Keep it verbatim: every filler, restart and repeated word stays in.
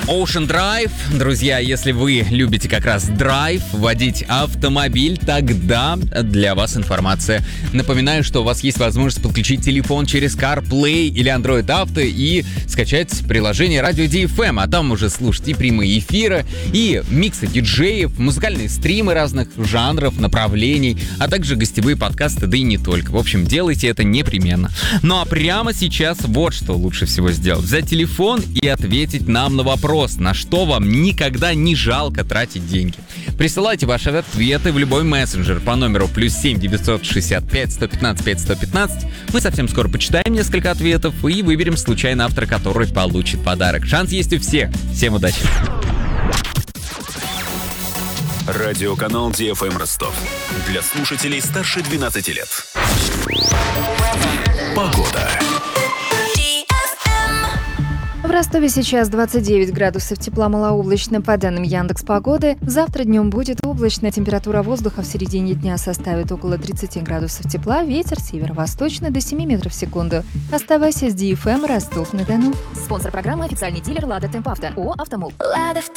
Ocean Drive. Друзья, если вы любите как раз драйв, водить автомобиль, тогда для вас информация. Напоминаю, что у вас есть возможность подключить телефон через CarPlay или Android Auto и скачать приложение Radio ди эф эм, а там уже слушать и прямые эфиры, и миксы диджеев, музыкальные стримы разных жанров, направлений, а также гостевые подкасты, да и не только. В общем, делайте это непременно. Ну а прямо сейчас вот что лучше всего сделать. Взять телефон и ответить нам на вопрос, на что вам никогда не жалко тратить деньги. Присылайте ваши ответы в любой мессенджер по номеру плюс семь девятьсот шестьдесят пять сто пятнадцать пять сто пятнадцать. Мы совсем скоро почитаем несколько ответов и выберем случайно автора, который получит подарок. Шанс есть у всех. Всем удачи! Радиоканал ди эф эм Ростов. Для слушателей старше двенадцати лет. Погода. В Ростове сейчас двадцать девять градусов тепла, малооблачно. По данным Яндекс.Погоды, завтра днем будет облачно. Температура воздуха в середине дня составит около тридцать градусов тепла. Ветер северо-восточный до семи метров в секунду. Оставайся с ди эф эм Ростов-на-Дону. Спонсор программы — официальный дилер «Лада Темпавто». ООО «Автомол». «Лада»